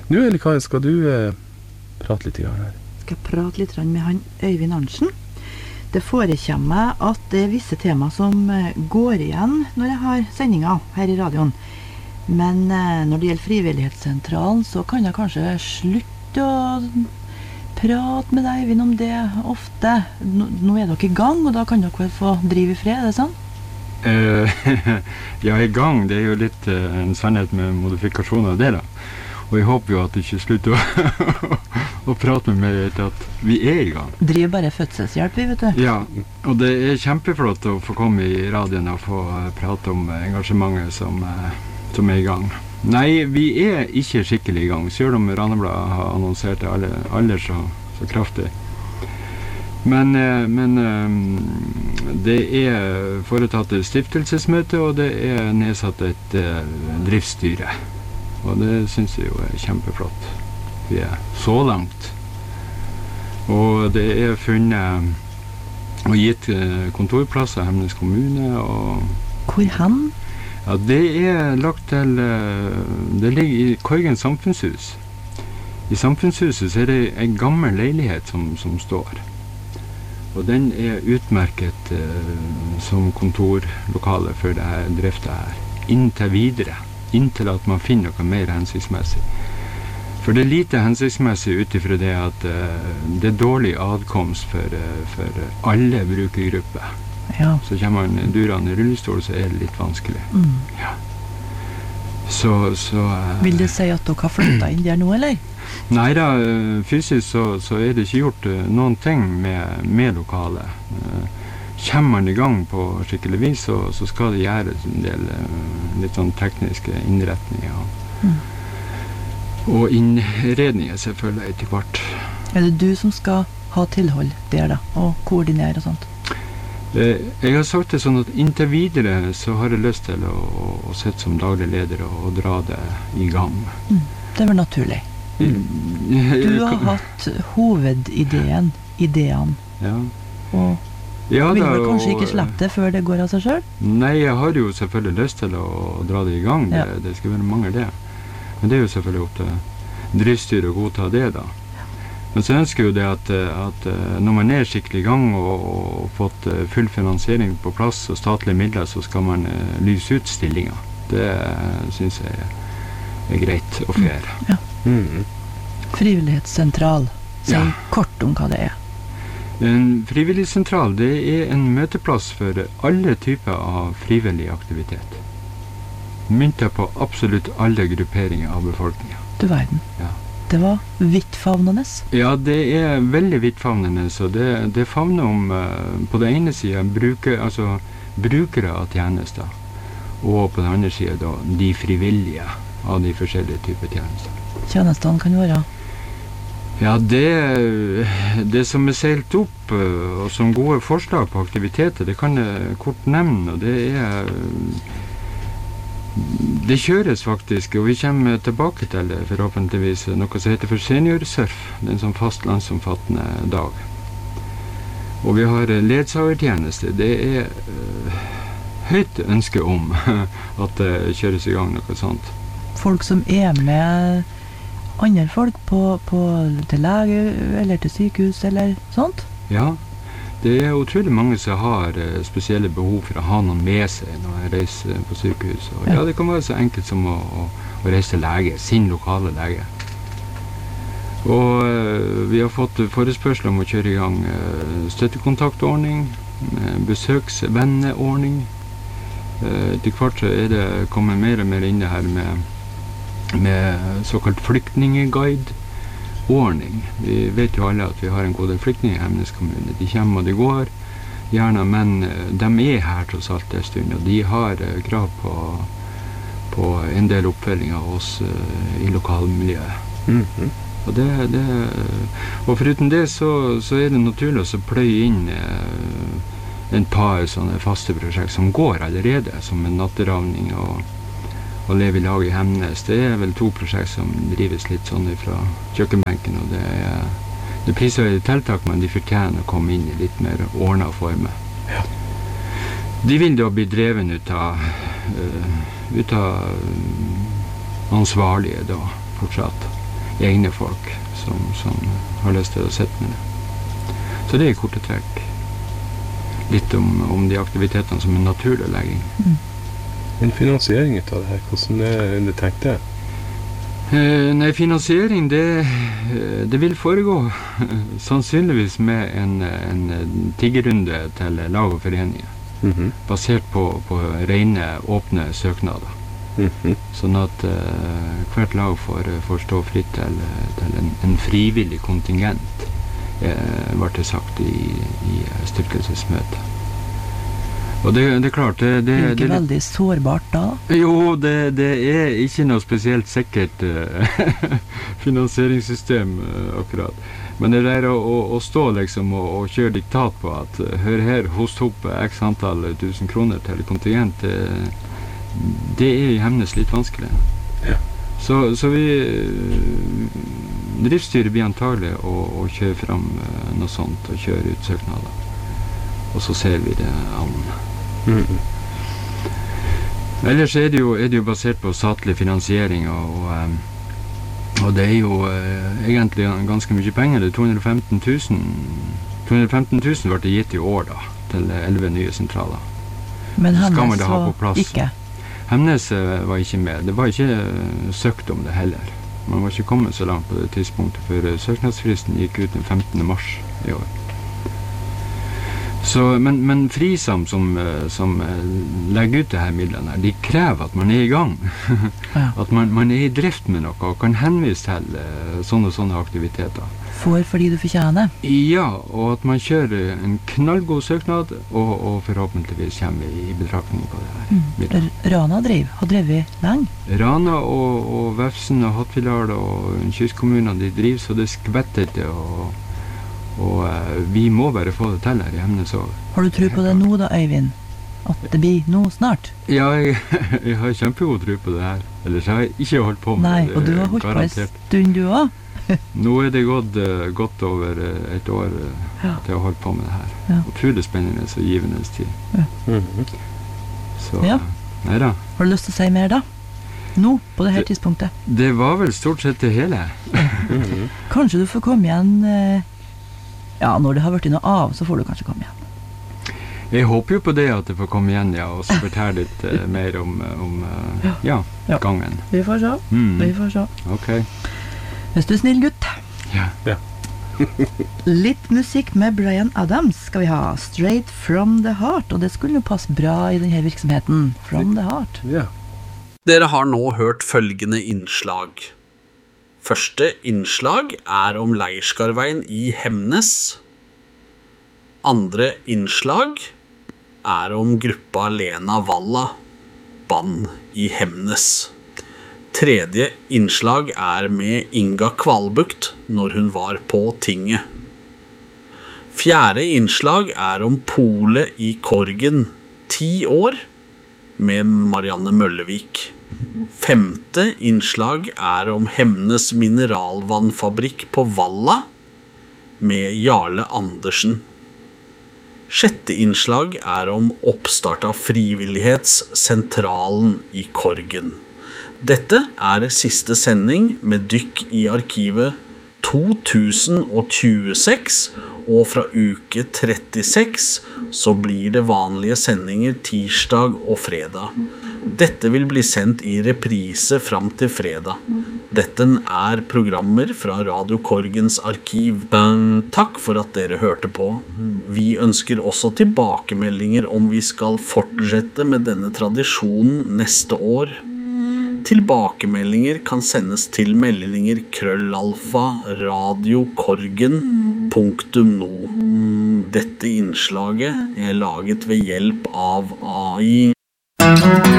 Nå, Eli-Kai, skal du prate litt her? Skal jeg prate litt med han Øyvind Arntzen. Det forekommer meg at det visse tema som går igjen når jeg har sendinger her i radioen. Men når det gjelder frivillighetssentralen, så kan jeg kanskje slutte å prate med deg, Øyvind, om det ofte. Nå er dere i gang, og da kan dere vel få drive i fred, er det sånn? Ja, i gang, det er jo litt en sannhet med modifikasjon av det da. Og jeg håper jo at du ikke slutter å prate med meg etter at vi er i gang. Driver bare fødselshjelp, vet du. Ja, og det er kjempeflott å få komme i radioen og få prate om engasjementet som er i gang. Nei, vi er ikke skikkelig i gang, selv om Ranabladet har annonsert det aller så kraftig. Men det er foretatt et stiftelsesmøte, og det er nedsatt et driftsstyre. Og det synes jeg jo er kjempeflott. Vi er så langt. Og det er funnet og gitt kontorplasser i Hemnes kommune. Og hvor hen? Ja, det er lagt til, det ligger i Korgen samfunnshus. I samfunnshuset så er det en gammel leilighet som står. Og den er utmerket som kontorlokale for det her driftet her. Inntil videre. Inntil at man finner noe mer hensiktsmessig. For det er lite hensiktsmessig utifra det at det er dårlig adkomst for alle brukergrupper. Ja. Så kommer man durende i rullestol, så er det litt vanskelig. Ja. Så vil det si at dere har flyttet inn der nå, eller? Nei da, fysisk så er det ikke gjort noen ting med lokalet. Kommer man i gang på skikkelig vis, så skal det gjøres en del litt sånn tekniske innretninger. Og innredninger selvfølgelig etter hvert. Er det du som skal ha tilhold der da, og koordinere og sånt? Jeg har sagt det sånn at inntil videre så har jeg lyst til å sitte som daglig leder og dra det i gang. Det var naturlig. Du har hatt hovedideen, ja. Og vil vel kanskje ikke slippe det før det går av seg selv? Nei, jeg har jo selvfølgelig lyst til å dra det i gang. Ja. Det skal være mange det. Men det er jo selvfølgelig opp til driftsstyret å godta det da. Men så ønsker jeg jo det at når man er skikkelig i gang og fått full finansiering på plass og statlige midler, så skal man lyse ut stillinger. Det synes jeg er greit og fair. Ja. Frivillighetssentral. Si kort om hva det er. En frivillighetssentral, det er en møteplass for alle typer av frivillig aktivitet. Myntet på absolutt alle grupperinger av befolkningen. Du verden. Ja. Det var vittfavnende. Ja, det er veldig vittfavnende, så det favner om på den ene siden brukere av tjenester, og på den andre siden da, de frivillige av de forskjellige typer tjenester. Tjenestene kan være? Ja, det som er seilt opp, og som gode forslag på aktiviteter, det kan jeg kort nevne, og det kjøres faktisk, og vi kommer tilbake til det forhåpentligvis, noe som heter for seniorsurf, det er en sånn fastlandsomfattende dag. Og vi har ledsagertjeneste, det er høyt ønske om at det kjøres i gang noe sånt. Folk som er med andre folk til lege eller til sykehus eller sånt? Ja, det er utrolig mange som har spesielle behov for å ha noen med seg når jeg reiser på sykehus. Og ja, det kan være så enkelt som å reise til lege, sin lokale lege. Og vi har fått forespørsel om å kjøre i gang støttekontaktordning, besøksvenneordning. Til hvert så er det kommet mer og mer inn det her med såkalt flyktningeguide. Ordning. Vi vet jo alle at vi har en god del flyktninger i Hemnes kommune. De kommer og de går, gjerne, men de er her tross alt en stund, og de har krav på en del oppfølging av oss i lokalmiljøet. Og og foruten det så er det naturlig å pløye inn en par sånne faste prosjekt som går allerede, som en natteravning og leve i lag i Hemnes. Det er vel 2 prosjekt som drives litt sånn fra kjøkkenbenken, og det priser jo tiltak, men de fortjener å komme inn i litt mer ordnet forme. Ja. De vil da bli dreven ut av ansvarlige da, fortsatt. egne folk som har lyst til å sette med det. Så det korte trekk. Litt om de aktivitetene som naturlig å legge inn. En finansiering ut av det her, hvordan det tenkt det? Nei, finansiering det vil foregå sannsynligvis med en tiggerrunde til lag og foreninger, basert på rene, åpne søknader. Sånn at hvert lag får stå fritt til en frivillig kontingent, var det sagt i styrkelsesmøtet. Og det er klart det er ikke veldig sårbart da? Jo, det er ikke noe spesielt sikkert finansieringssystem akkurat. Men det der å stå liksom og kjøre diktat på at hør her, host opp x antall 1000 kroner til kontingent, det er i Hemnes litt vanskelig. Ja. Så vi driftsstyret blir antagelig å kjøre fram noe sånt og kjøre ut søknader. Og så ser vi det an. Ellers er det jo basert på statlig finansiering, og det er jo egentlig ganske mye penger. Det er 215 000 ble det gitt i år da, til 11 nye sentraler. Men Hemnes var ikke? Hemnes var ikke med. Det var ikke søkt om det heller. Man var ikke kommet så langt på det tidspunktet, for søknadsfristen gikk ut den 15. mars i år. Så, men Frisam som legger ut det her midlene her, de krever at man er i gang. At man er i drift med noe og kan henvise til sånne aktiviteter. Fordi du fortjener? Ja, og at man kjører en knallgod søknad, og forhåpentligvis kommer vi i betraktning på det her. Rana har drevet lenge? Rana og Vefsn og Hattfjelldal og kystkommunene, de driver så det skvetter til, og vi må bare få det til her i Hemnes også. Har du tro på det nå da, Øyvind? At det blir nå snart? Ja, jeg har kjempegod tro på det her. Ellers har jeg ikke holdt på med det. Nei, og du har holdt på en stund du også? Nå er det gått over et år til å holde på med det her. Ja. Utrolig spennende og givende tid. Ja. Så, ja. Neida. Har du lyst til å si mer da? Nå, på det her tidspunktet? Det var vel stort sett det hele. Kanskje du får komme igjen, når det har vært noe av, så får du kanskje komme igjen. Jeg håper jo på det at jeg får komme igjen, og så fortelle litt mer om gangen. Vi får se. Vi får se. Ok. Hvis du er snill gutt. Ja. Litt musikk med Bryan Adams skal vi ha. Straight from the heart. Og det skulle jo passe bra i denne virksomheten. From the heart. Ja. Dere har nå hørt følgende innslag. Første innslag er om Leirskardveien i Hemnes. Andre innslag er om gruppa Lena Valla, band i Hemnes. Tredje innslag er med Inga Kvalbukt når hun var på tinget. Fjerde innslag er om Polet i Korgen 10 år med Marianne Møllevik. Femte innslag er om Hemnes mineralvannfabrikk på Valla med Jarle Andersen. Sjette innslag er om oppstart av Frivillighetssentralen i Korgen. Dette er siste sending med dykk i arkivet 2026, og fra uke 36 så blir det vanlige sendinger tirsdag og fredag. Dette vil bli sendt i reprise fram til fredag. Dette er programmer fra Radio Korgens arkiv. Takk for at dere hørte på. Vi ønsker også tilbakemeldinger om vi skal fortsette med denne tradisjonen neste år. Tilbakemeldinger kan sendes til meldinger@radiokorgen.no. Dette innslaget er laget ved hjelp av AI.